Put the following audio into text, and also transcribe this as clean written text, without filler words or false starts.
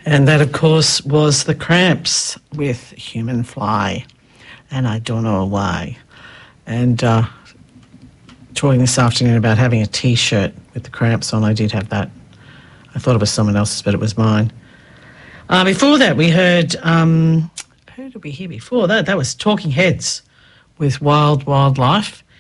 And that, of course, was The Cramps with Human Fly. And I don't know why. And talking this afternoon about having a T-shirt with The Cramps on. I did have that. I thought it was someone else's, but it was mine. Before that, we heard... who did we hear before that? That was Talking Heads with Wild Wildlife.